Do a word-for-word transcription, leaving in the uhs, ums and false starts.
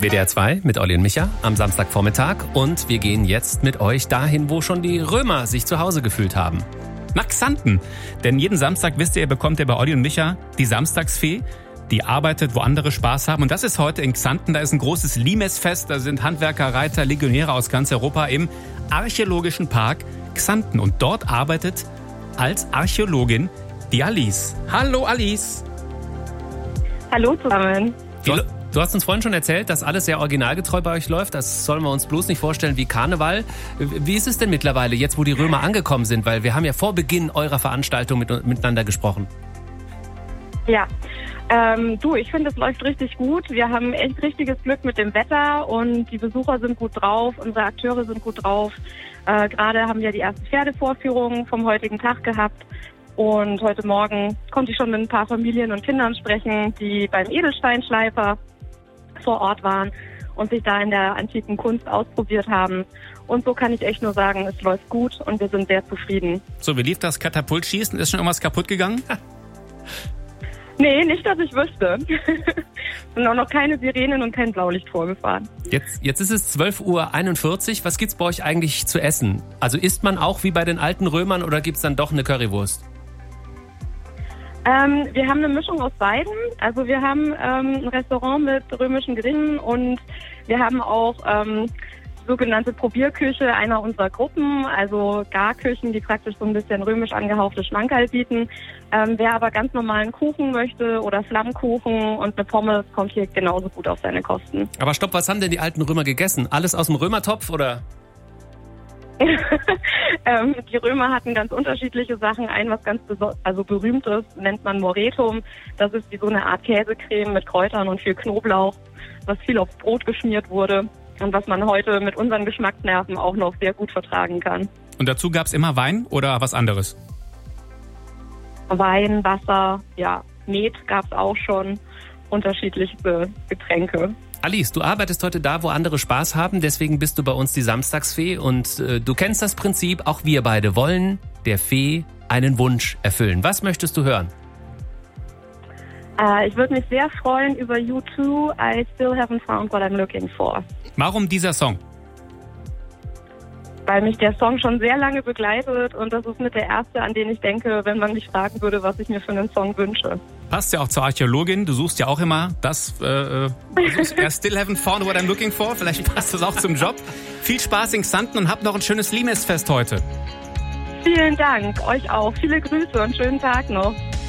W D R zwei mit Olli und Micha am Samstagvormittag. Und wir gehen jetzt mit euch dahin, wo schon die Römer sich zu Hause gefühlt haben. Nach Xanten. Denn jeden Samstag, wisst ihr, bekommt ihr bei Olli und Micha die Samstagsfee. Die arbeitet, wo andere Spaß haben. Und das ist heute in Xanten. Da ist ein großes Limesfest. Da sind Handwerker, Reiter, Legionäre aus ganz Europa im Archäologischen Park Xanten. Und dort arbeitet als Archäologin die Alice. Hallo Alice. Hallo zusammen. Du, du hast uns vorhin schon erzählt, dass alles sehr originalgetreu bei euch läuft. Das sollen wir uns bloß nicht vorstellen wie Karneval. Wie ist es denn mittlerweile, jetzt wo die Römer angekommen sind? Weil wir haben ja vor Beginn eurer Veranstaltung mit, miteinander gesprochen. Ja, ähm, du, ich finde, es läuft richtig gut. Wir haben echt richtiges Glück mit dem Wetter und die Besucher sind gut drauf, unsere Akteure sind gut drauf. Äh, gerade haben wir die erste Pferdevorführung vom heutigen Tag gehabt. Und heute Morgen konnte ich schon mit ein paar Familien und Kindern sprechen, die beim Edelsteinschleifer vor Ort waren und sich da in der antiken Kunst ausprobiert haben. Und so kann ich echt nur sagen, es läuft gut und wir sind sehr zufrieden. So, wie lief das Katapultschießen? Ist schon irgendwas kaputt gegangen? Nee, nicht, dass ich wüsste. Es sind auch noch keine Sirenen und kein Blaulicht vorgefahren. Jetzt, jetzt ist es zwölf Uhr einundvierzig. Was gibt's bei euch eigentlich zu essen? Also isst man auch wie bei den alten Römern oder gibt's dann doch eine Currywurst? Ähm, wir haben eine Mischung aus beiden. Also wir haben ähm, ein Restaurant mit römischen Gerichten und wir haben auch ähm, sogenannte Probierküche einer unserer Gruppen, also Garküchen, die praktisch so ein bisschen römisch angehauchte Schmankerl bieten. Ähm, wer aber ganz normalen Kuchen möchte oder Flammkuchen und eine Pommes, kommt hier genauso gut auf seine Kosten. Aber stopp, was haben denn die alten Römer gegessen? Alles aus dem Römertopf oder? ähm, die Römer hatten ganz unterschiedliche Sachen. Ein, was ganz beso- also berühmt ist, nennt man Moretum. Das ist wie so eine Art Käsecreme mit Kräutern und viel Knoblauch, was viel aufs Brot geschmiert wurde und was man heute mit unseren Geschmacksnerven auch noch sehr gut vertragen kann. Und dazu gab es immer Wein oder was anderes? Wein, Wasser, ja, Met gab es auch schon, unterschiedliche Getränke. Alice, du arbeitest heute da, wo andere Spaß haben, deswegen bist du bei uns die Samstagsfee und äh, du kennst das Prinzip, auch wir beide wollen der Fee einen Wunsch erfüllen. Was möchtest du hören? Äh, ich würde mich sehr freuen über U zwei, I Still Haven't Found What I'm Looking For. Warum dieser Song? Weil mich der Song schon sehr lange begleitet und das ist mit der erste, an den ich denke, wenn man mich fragen würde, was ich mir für einen Song wünsche. Passt ja auch zur Archäologin, du suchst ja auch immer das, äh, du suchst, I still haven't found what I'm looking for, vielleicht passt das auch zum Job. Viel Spaß in Xanten und habt noch ein schönes Limesfest heute. Vielen Dank, euch auch. Viele Grüße und schönen Tag noch.